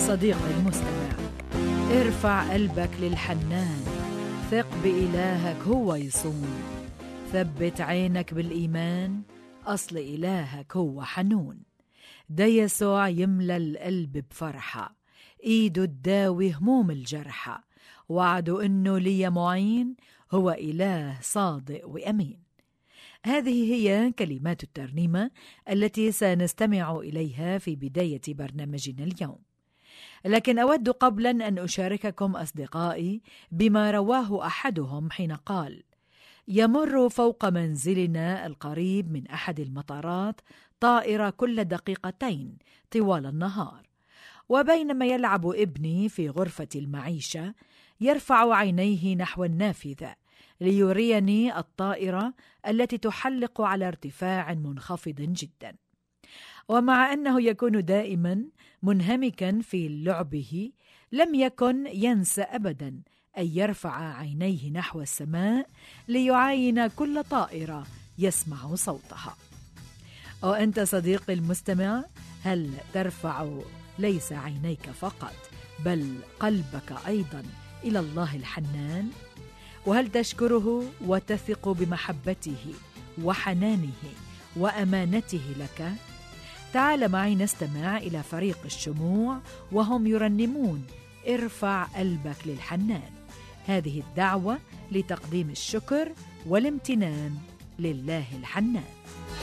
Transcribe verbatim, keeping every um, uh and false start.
صديقي المستمع، ارفع قلبك للحنان، ثق بإلهك هو يصون، ثبت عينك بالإيمان، أصل إلهك هو حنون. ده يسوع يملى القلب بفرحة، إيده تداوي هموم الجرحى، وعده إنه لي معين، هو إله صادق وأمين. هذه هي كلمات الترنيمة التي سنستمع إليها في بداية برنامجنا اليوم. لكن أود قبلا أن أشارككم أصدقائي بما رواه أحدهم حين قال: يمر فوق منزلنا القريب من أحد المطارات طائرة كل دقيقتين طوال النهار، وبينما يلعب ابني في غرفة المعيشة يرفع عينيه نحو النافذة ليريني الطائرة التي تحلق على ارتفاع منخفض جدا. ومع أنه يكون دائما منهمكا في لعبه، لم يكن ينسى أبدا أن يرفع عينيه نحو السماء ليعاين كل طائرة يسمع صوتها. وأنت صديقي المستمع، هل ترفع ليس عينيك فقط بل قلبك أيضا إلى الله الحنان؟ وهل تشكره وتثق بمحبته وحنانه وأمانته لك؟ تعال معي نستمع إلى فريق الشموع وهم يرنمون ارفع قلبك للحنان. هذه الدعوة لتقديم الشكر والامتنان لله الحنان.